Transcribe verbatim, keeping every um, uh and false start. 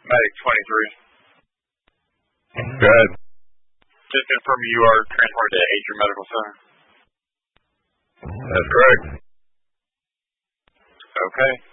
Medic twenty-three. Go ahead. Just confirm you are transported to Adrian Medical Center. That's correct. Okay.